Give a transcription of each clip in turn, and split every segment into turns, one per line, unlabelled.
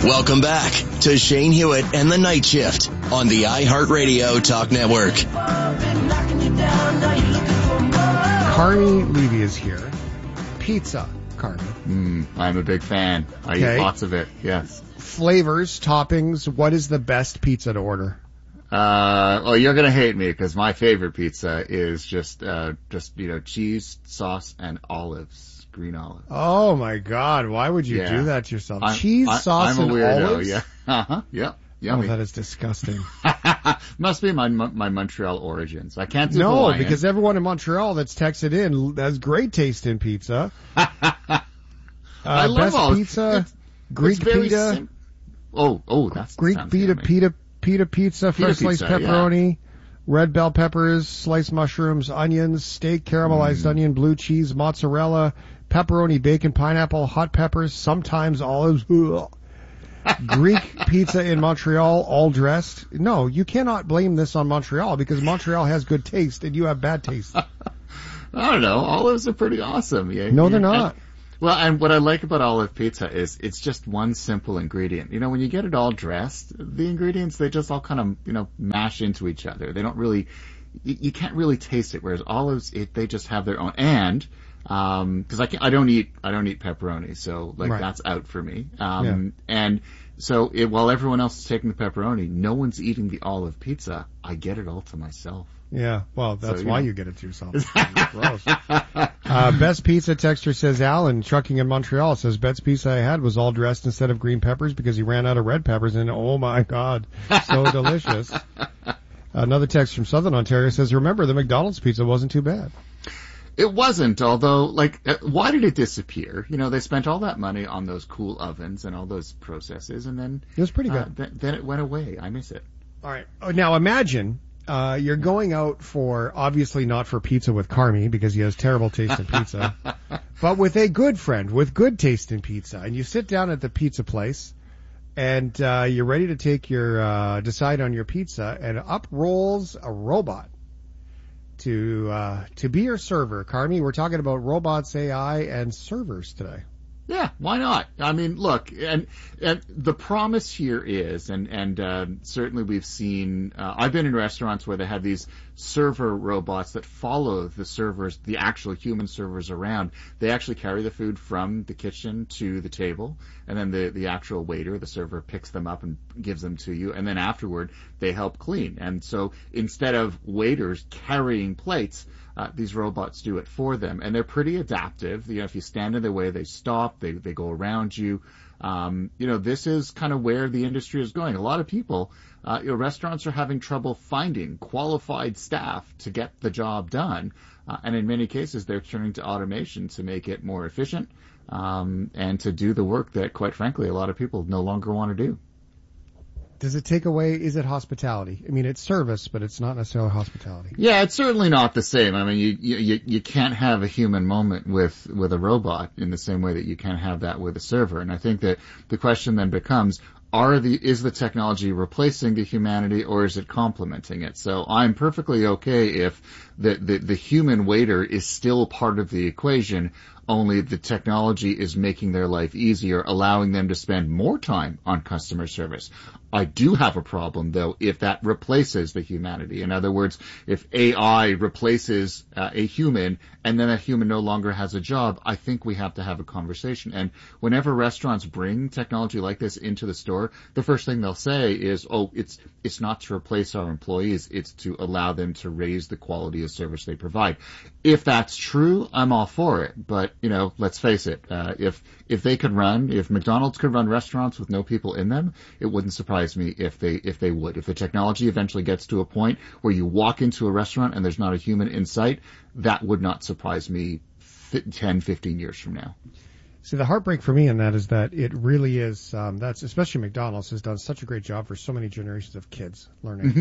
Welcome back to Shane Hewitt and the Night Shift on the iHeartRadio Talk Network.
Carmi Levy is here. Pizza, Carmi.
I'm a big fan. I eat lots of it, yes.
Flavors, toppings, what is the best pizza to order?
Well, you're gonna hate me because my favorite pizza is just cheese, sauce, and olives. Green olives.
Oh my God! Why would you do that to yourself? Cheese, sauce, and
weirdo,
olives.
Yeah. Yep. Yummy.
Oh, that is disgusting.
Must be my Montreal origins. I can't do
No,
Hawaiian.
because everyone in Montreal that's texted in has great taste in pizza.
I love
best
all
pizza. Greek pita.
That's
Greek pita pizza, fresh sliced pepperoni. Red bell peppers, sliced mushrooms, onions, steak, caramelized onion, blue cheese, mozzarella, pepperoni, bacon, pineapple, hot peppers, sometimes olives. Greek pizza in Montreal, all dressed. No, you cannot blame this on Montreal because Montreal has good taste and you have bad taste.
I don't know. Olives are pretty awesome. Yeah,
no, they're not.
And what I like about olive pizza is it's just one simple ingredient. You know, when you get it all dressed, the ingredients, they just all kind of, mash into each other. They don't really, you can't really taste it. Whereas olives, they just have their own. And, cause I don't eat pepperoni. So that's out for me. And so while everyone else is taking the pepperoni, no one's eating the olive pizza. I get it all to myself.
Yeah, well, that's why you get it to yourself. Gross. Best pizza texter says Alan, trucking in Montreal, says best pizza I had was all dressed instead of green peppers because he ran out of red peppers and oh my God, so delicious. Another text from Southern Ontario says, remember the McDonald's pizza wasn't too bad.
It wasn't, although, why did it disappear? They spent all that money on those cool ovens and all those processes and then
it was pretty good.
Then it went away. I miss it.
All right. Now imagine you're going out for, obviously not for pizza with Carmi because he has terrible taste in pizza, but with a good friend with good taste in pizza. And you sit down at the pizza place and you're ready to take your, decide on your pizza and up rolls a robot to be your server. Carmi, we're talking about robots, AI, and servers today.
Yeah, why not? I mean, look, and the promise here is, and certainly we've seen, I've been in restaurants where they have these server robots that follow the servers, the actual human servers around. They actually carry the food from the kitchen to the table, and then the actual waiter, the server, picks them up and gives them to you, and then afterward they help clean. And so instead of waiters carrying plates, these robots do it for them, and they're pretty adaptive. If you stand in their way, they stop, they go around you. This is kind of where the industry is going. A lot of people, restaurants are having trouble finding qualified staff to get the job done, and in many cases, they're turning to automation to make it more efficient, and to do the work that, quite frankly, a lot of people no longer want to do.
Does it take away, is it hospitality? I mean, it's service, but it's not necessarily hospitality.
Yeah, it's certainly not the same. I mean, you can't have a human moment with a robot in the same way that you can't have that with a server. And I think that the question then becomes, is the technology replacing the humanity or is it complementing it? So I'm perfectly okay if the human waiter is still part of the equation, only the technology is making their life easier, allowing them to spend more time on customer service. I do have a problem, though, if that replaces the humanity. In other words, if AI replaces a human and then a human no longer has a job, I think we have to have a conversation. And whenever restaurants bring technology like this into the store, the first thing they'll say is, it's not to replace our employees, it's to allow them to raise the quality of service they provide. If that's true, I'm all for it. But, let's face it, if McDonald's could run restaurants with no people in them, it wouldn't surprise me if they would. If the technology eventually gets to a point where you walk into a restaurant and there's not a human in sight, that would not surprise me 10, 15 years from now.
See, the heartbreak for me in that is that it really is, that's especially McDonald's has done such a great job for so many generations of kids learning.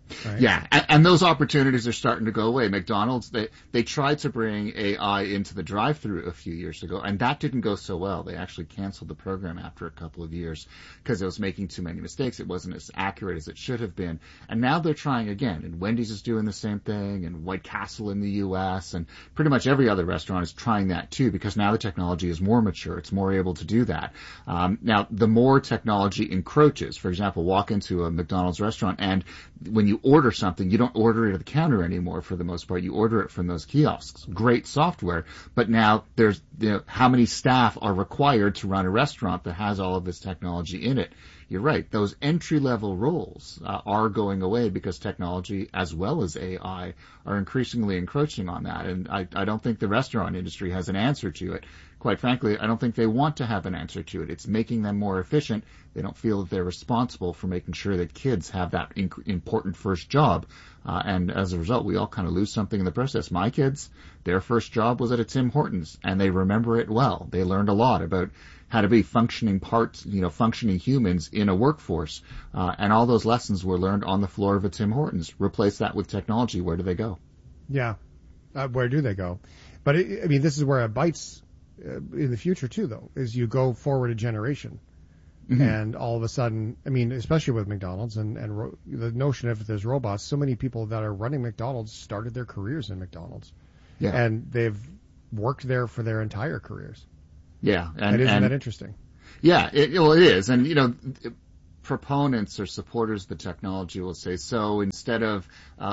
Right?
Yeah, and those opportunities are starting to go away. McDonald's, they tried to bring AI into the drive-thru a few years ago, and that didn't go so well. They actually canceled the program after a couple of years because it was making too many mistakes. It wasn't as accurate as it should have been. And now they're trying again, and Wendy's is doing the same thing, and White Castle in the U.S., and pretty much every other restaurant is trying that too, because now the technology is more mature. It's more able to do that. Now, the more technology encroaches, for example, walk into a McDonald's restaurant, and when you order something, you don't order it at the counter anymore for the most part. You order it from those kiosks. Great software, but now there's, how many staff are required to run a restaurant that has all of this technology in it? You're right. Those entry-level roles are going away because technology as well as AI are increasingly encroaching on that. And I don't think the restaurant industry has an answer to it. Quite frankly, I don't think they want to have an answer to it. It's making them more efficient. They don't feel that they're responsible for making sure that kids have that important first job. And as a result, we all kind of lose something in the process. My kids, their first job was at a Tim Hortons, and they remember it well. They learned a lot about how to be functioning functioning humans in a workforce. And all those lessons were learned on the floor of a Tim Hortons. Replace that with technology. Where do they go?
Yeah. Where do they go? But this is where it bites in the future too, though, is you go forward a generation. Mm-hmm. And all of a sudden, especially with McDonald's and the notion of there's robots, so many people that are running McDonald's started their careers in McDonald's. Yeah. And they've worked there for their entire careers.
Yeah.
And isn't that interesting?
Yeah, it is. And, proponents or supporters of the technology will say, so instead of,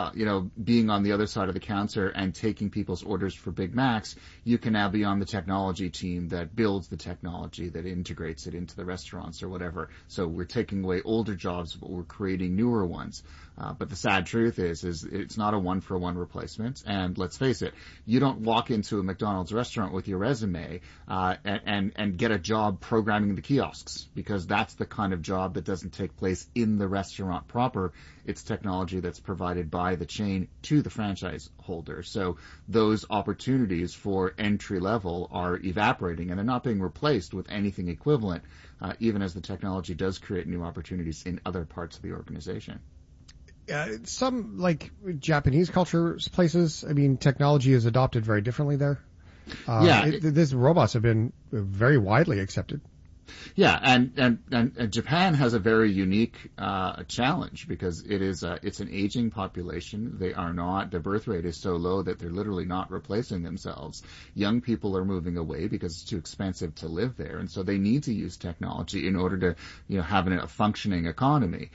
being on the other side of the counter and taking people's orders for Big Macs, you can now be on the technology team that builds the technology, that integrates it into the restaurants or whatever. So we're taking away older jobs, but we're creating newer ones. But the sad truth is it's not a one-for-one replacement. And let's face it, you don't walk into a McDonald's restaurant with your resume, and get a job programming the kiosks, because that's the kind of job that doesn't take place in the restaurant proper. It's technology that's provided by the chain to the franchise holder. So those opportunities for entry level are evaporating, and they're not being replaced with anything equivalent, even as the technology does create new opportunities in other parts of the organization.
Some, like Japanese culture places, technology is adopted very differently there. These robots have been very widely accepted.
Yeah, and Japan has a very unique challenge, because it's an aging population. Their birth rate is so low that they're literally not replacing themselves. Young people are moving away because it's too expensive to live there, and so they need to use technology in order to have a functioning economy.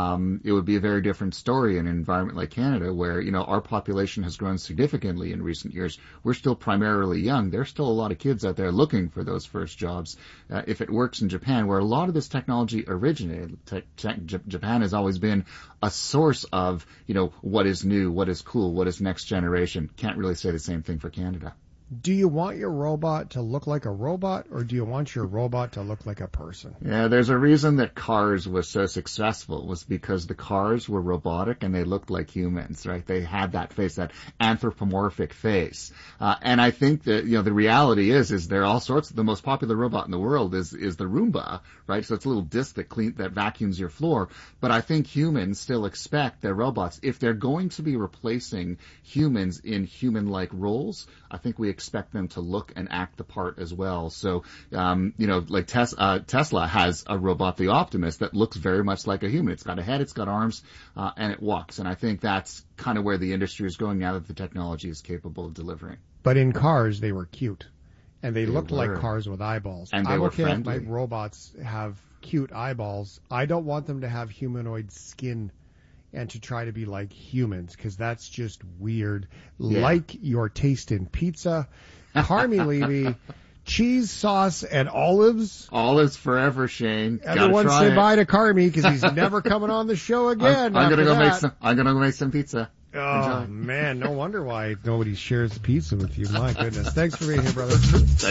It would be a very different story in an environment like Canada, where our population has grown significantly in recent years. We're still primarily young. There's still a lot of kids out there looking for those first jobs. If it works in Japan, where a lot of this technology originated, Japan has always been a source of, what is new, what is cool, what is next generation. Can't really say the same thing for Canada.
Do you want your robot to look like a robot, or do you want your robot to look like a person?
Yeah, there's a reason that Cars was so successful, was because the cars were robotic and they looked like humans, right? They had that face, that anthropomorphic face. And I think that, the reality is there are all sorts of, the most popular robot in the world is the Roomba, right? So it's a little disc that vacuums your floor. But I think humans still expect their robots, if they're going to be replacing humans in human-like roles, I think we expect them to look and act the part as well. So, like Tesla has a robot, the Optimus, that looks very much like a human. It's got a head, it's got arms, and it walks. And I think that's kind of where the industry is going now that the technology is capable of delivering.
But in Cars, they were cute, and they looked like cars with eyeballs.
And they were friendly.
I'm okay if my robots have cute eyeballs. I don't want them to have humanoid skin and to try to be like humans, because that's just weird. Yeah. Like your taste in pizza. Carmi Levy, cheese, sauce, and olives.
Olives forever, Shane.
Everyone say bye to Carmi, because he's never coming on the show again.
I'm gonna go make some pizza.
Oh, man, no wonder why nobody shares pizza with you. My goodness. Thanks for being here, brother.